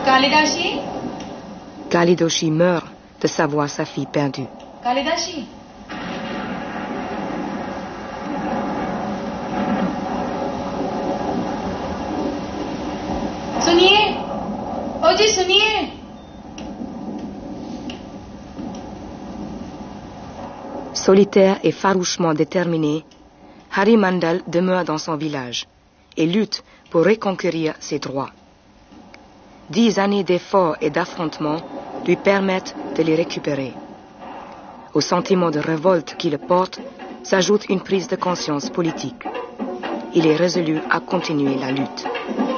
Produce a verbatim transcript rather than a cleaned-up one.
Kalidashi? Kalidoshi meurt de savoir sa fille perdue. Kalidashi? सुनिए, ओ जी सुनिए। Solitaire et farouchement déterminé, Hari Mandal demeure dans son village et lutte pour reconquérir ses droits. Dix années d'efforts et d'affrontements lui permettent de les récupérer. Au sentiment de révolte qui le porte s'ajoute une prise de conscience politique. Il est résolu à continuer la lutte.